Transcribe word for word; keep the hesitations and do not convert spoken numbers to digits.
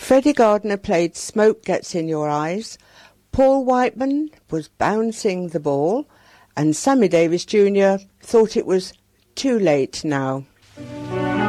Freddie Gardner played Smoke Gets in Your Eyes, Paul Whiteman was bouncing the ball, and Sammy Davis Junior thought it was Too Late Now.